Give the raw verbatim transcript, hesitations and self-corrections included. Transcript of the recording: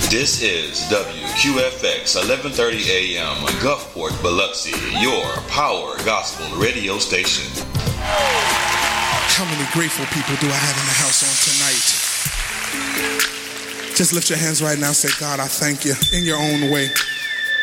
This is W Q F X eleven thirty A M Gulfport, Biloxi, your power gospel radio station. How many grateful people do I have in the house on tonight? Just lift your hands right now and say, God, I thank you in your own way.